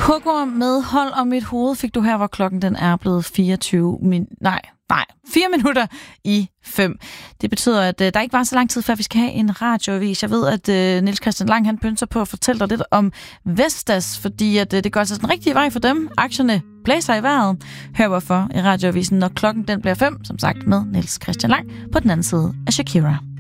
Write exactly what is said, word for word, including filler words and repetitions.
Hugger med Hold om mit hoved fik du her, hvor klokken den er blevet fireogtyve min... Nej, nej, fire minutter i fem. Det betyder, at uh, der ikke var så lang tid, før vi skal have en radioavis. Jeg ved, at uh, Niels Christian Lang, han pynser på at fortælle dig lidt om Vestas, fordi at, uh, det går altså den rigtige vej for dem. Aktierne blæser i vejret. Hør hvorfor i radioavisen, når klokken den bliver fem, som sagt med Niels Christian Lang på den anden side af Shakira.